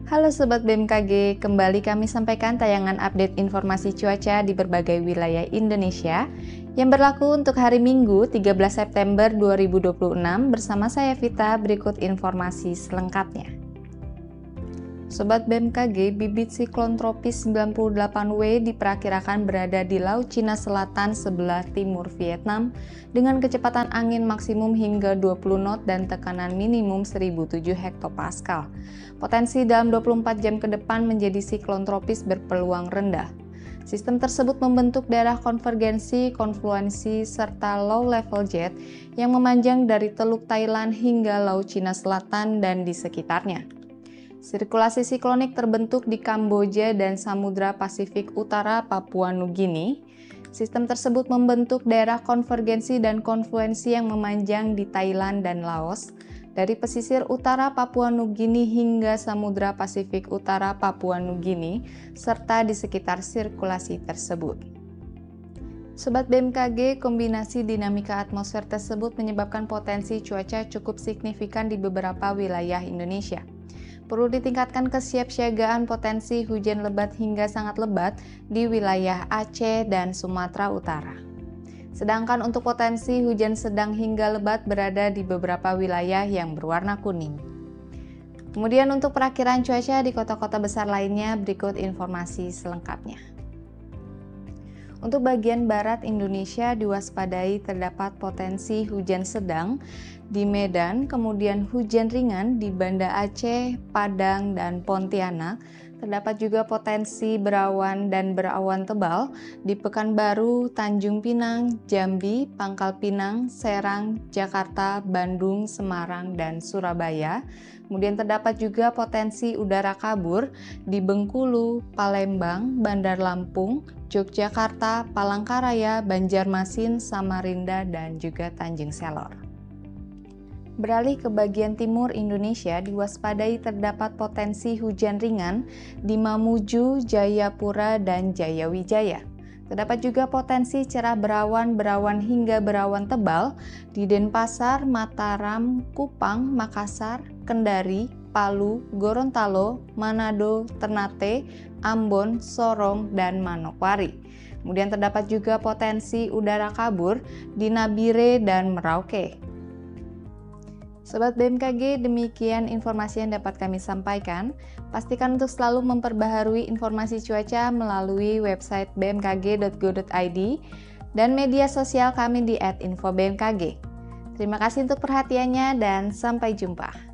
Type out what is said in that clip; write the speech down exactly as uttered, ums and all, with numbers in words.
Halo Sobat B M K G, kembali kami sampaikan tayangan update informasi cuaca di berbagai wilayah Indonesia yang berlaku untuk hari Minggu tiga belas September dua ribu dua puluh enam bersama saya Vita. Berikut informasi selengkapnya. Sobat B M K G, bibit siklon tropis sembilan puluh delapan W diperkirakan berada di Laut Cina Selatan sebelah timur Vietnam dengan kecepatan angin maksimum hingga dua puluh knot dan tekanan minimum seribu tujuh hektopascal. Potensi dalam dua puluh empat jam ke depan menjadi siklon tropis berpeluang rendah. Sistem tersebut membentuk daerah konvergensi, konfluensi, serta low level jet yang memanjang dari Teluk Thailand hingga Laut Cina Selatan dan di sekitarnya. Sirkulasi siklonik terbentuk di Kamboja dan Samudra Pasifik Utara Papua Nugini. Sistem tersebut membentuk daerah konvergensi dan konfluensi yang memanjang di Thailand dan Laos, dari pesisir utara Papua Nugini hingga Samudra Pasifik Utara Papua Nugini, serta di sekitar sirkulasi tersebut. Sobat B M K G, kombinasi dinamika atmosfer tersebut menyebabkan potensi cuaca cukup signifikan di beberapa wilayah Indonesia. Perlu ditingkatkan kesiapsiagaan potensi hujan lebat hingga sangat lebat di wilayah Aceh dan Sumatera Utara. Sedangkan untuk potensi hujan sedang hingga lebat berada di beberapa wilayah yang berwarna kuning. Kemudian untuk perakiraan cuaca di kota-kota besar lainnya, berikut informasi selengkapnya. Untuk bagian barat Indonesia diwaspadai terdapat potensi hujan sedang di Medan, kemudian hujan ringan di Banda Aceh, Padang, dan Pontianak. Terdapat juga potensi berawan dan berawan tebal di Pekanbaru, Tanjung Pinang, Jambi, Pangkal Pinang, Serang, Jakarta, Bandung, Semarang, dan Surabaya. Kemudian terdapat juga potensi udara kabur di Bengkulu, Palembang, Bandar Lampung, Yogyakarta, Palangkaraya, Banjarmasin, Samarinda, dan juga Tanjung Selor. Beralih ke bagian timur Indonesia, diwaspadai terdapat potensi hujan ringan di Mamuju, Jayapura, dan Jayawijaya. Terdapat juga potensi cerah berawan, berawan hingga berawan tebal di Denpasar, Mataram, Kupang, Makassar, Kendari, Palu, Gorontalo, Manado, Ternate, Ambon, Sorong, dan Manokwari. Kemudian terdapat juga potensi udara kabur di Nabire dan Merauke. Sobat B M K G, demikian informasi yang dapat kami sampaikan. Pastikan untuk selalu memperbaharui informasi cuaca melalui website b m k g dot go dot i d dan media sosial kami di et info b m k g. Terima kasih untuk perhatiannya dan sampai jumpa.